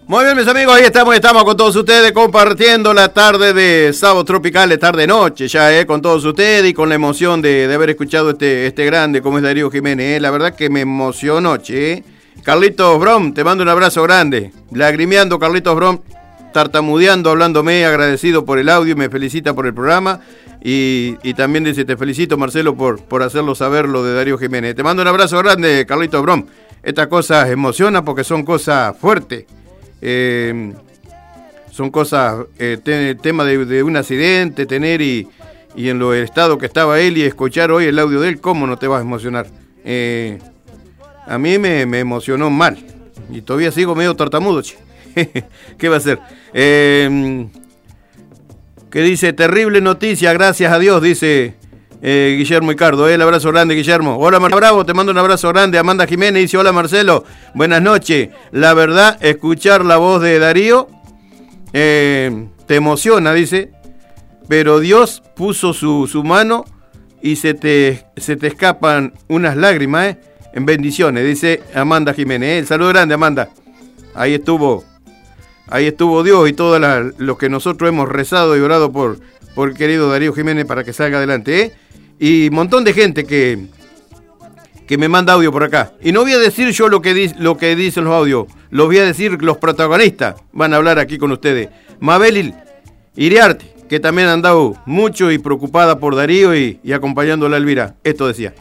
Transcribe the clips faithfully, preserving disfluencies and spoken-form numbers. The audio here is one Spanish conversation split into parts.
Muy bien, mis amigos, ahí estamos, estamos con todos ustedes compartiendo la tarde de sábado tropical, de tarde-noche ya, eh, con todos ustedes y con la emoción de, de haber escuchado este, este grande como es Darío Jiménez, eh. La verdad que me emocionó, che. Carlitos Brom, te mando un abrazo grande, lagrimeando Carlitos Brom, tartamudeando, hablándome, agradecido por el audio, me felicita por el programa y, y también dice, te felicito Marcelo por, por hacerlo saber lo de Darío Jiménez. Te mando un abrazo grande, Carlitos Brom. Estas cosas emocionan porque son cosas fuertes. Eh, son cosas, eh, te, tema de, de un accidente, tener y, y en lo el estado que estaba él y escuchar hoy el audio de él, ¿cómo no te vas a emocionar? Eh, a mí me, me emocionó mal y todavía sigo medio tartamudo, che. ¿Qué va a hacer? Eh, que dice, terrible noticia, gracias a Dios, dice eh, Guillermo Ricardo. Eh, el abrazo grande, Guillermo. Hola, Mar Bravo, te mando un abrazo grande. Amanda Jiménez dice, hola, Marcelo, buenas noches. La verdad, escuchar la voz de Darío eh, te emociona, dice, pero Dios puso su, su mano y se te, se te escapan unas lágrimas, eh, en bendiciones, dice Amanda Jiménez. Eh, el saludo grande, Amanda. Ahí estuvo. Ahí estuvo Dios y todo lo que nosotros hemos rezado y orado por, por el querido Darío Jiménez para que salga adelante, ¿eh? Y un montón de gente que, que me manda audio por acá. Y no voy a decir yo lo que, di, lo que dicen los audios, lo voy a decir los protagonistas. Van a hablar aquí con ustedes. Mabel Iriarte, que también ha andado mucho y preocupada por Darío y, y acompañándola a Elvira. Esto decía.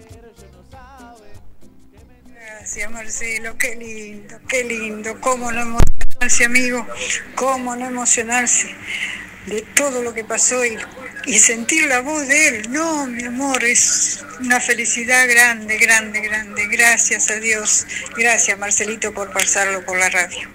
Gracias, Marcelo, qué lindo, qué lindo. Cómo no emocionarse, amigo, cómo no emocionarse de todo lo que pasó y, y sentir la voz de él. No, mi amor, es una felicidad grande, grande, grande. Gracias a Dios. Gracias, Marcelito, por pasarlo por la radio.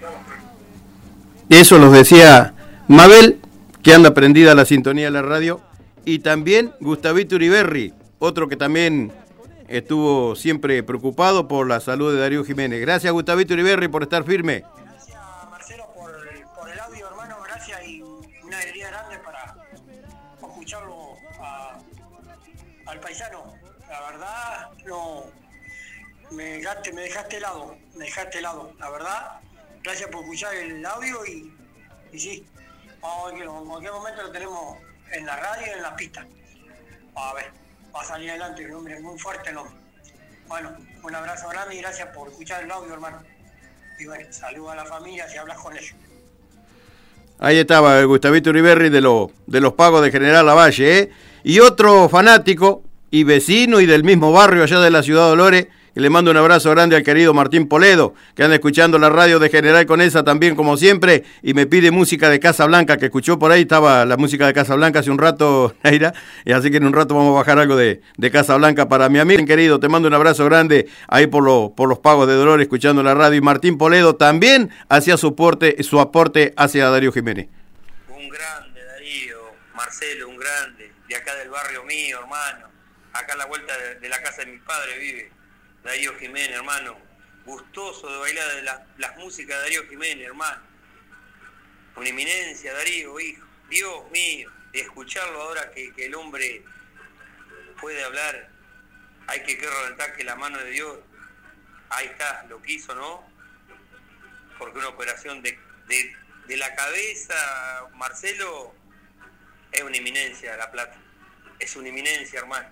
Eso los decía Mabel, que anda prendida a la sintonía de la radio, y también Gustavito Uriberri, otro que también estuvo siempre preocupado por la salud de Darío Jiménez. Gracias, Gustavito Uriberri, por estar firme. Gracias, Marcelo, por, por el audio, hermano. Gracias y una alegría grande para escucharlo a, al paisano. La verdad, no, me dejaste, me dejaste helado, me dejaste helado. La verdad, gracias por escuchar el audio y, y sí, vamos a ver que en cualquier momento lo tenemos en la radio y en las pistas. A ver. Va a salir adelante, un hombre muy fuerte, ¿no? Bueno, un abrazo grande y gracias por escuchar el audio, hermano. Y bueno, saluda a la familia si hablas con ellos. Ahí estaba Gustavito Uriberri de, lo, de los pagos de General Lavalle, ¿eh? Y otro fanático y vecino y del mismo barrio allá de la ciudad de Dolores, que le mando un abrazo grande al querido Martín Poledo, que anda escuchando la radio de General Conesa también como siempre, y me pide música de Casablanca, que escuchó por ahí, estaba la música de Casablanca hace un rato, Naira, y así que en un rato vamos a bajar algo de, de Casablanca para mi amigo querido. Te mando un abrazo grande ahí por, lo, por los pagos de Dolores, escuchando la radio, y Martín Poledo también hacía su aporte, su aporte hacia Darío Jiménez. Un grande Darío, Marcelo, un grande, de acá del barrio mío, hermano, acá a la vuelta de, de la casa de mi padre vive Darío Jiménez, hermano, gustoso de bailar de la, las músicas de Darío Jiménez, hermano. Una eminencia, Darío, hijo. Dios mío, de escucharlo ahora que, que el hombre puede hablar, hay que reventar que la mano de Dios, ahí está, lo quiso, ¿no? Porque una operación de, de, de la cabeza, Marcelo, es una eminencia, La Plata. Es una eminencia, hermano.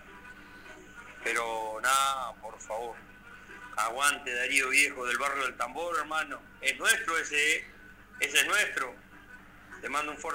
Pero nada, por favor, aguante Darío viejo del barrio del Tambor, hermano. Es nuestro ese, ese es nuestro. Te mando un fuerte